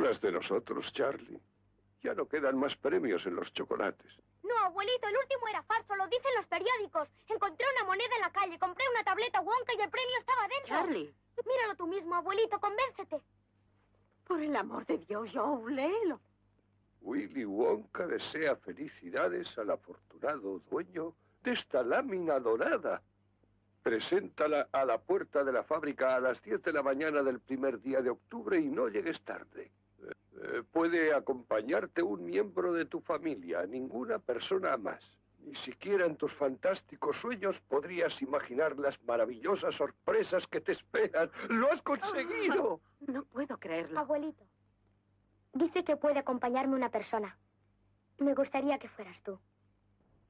burlas de nosotros, Charlie. Ya no quedan más premios en los chocolates. No, abuelito, el último era falso, lo dicen los periódicos. Encontré una moneda en la calle, compré una tableta Wonka y el premio estaba dentro. Charlie. Míralo tú mismo, abuelito, convéncete. Por el amor de Dios, Joe, léelo. Willy Wonka desea felicidades al afortunado dueño de esta lámina dorada. Preséntala a la puerta de la fábrica a las 10 de la mañana del primer día de octubre y no llegues tarde. Puede acompañarte un miembro de tu familia, ninguna persona más. Ni siquiera en tus fantásticos sueños podrías imaginar las maravillosas sorpresas que te esperan. ¡Lo has conseguido! No puedo creerlo. Abuelito, dice que puede acompañarme una persona. Me gustaría que fueras tú.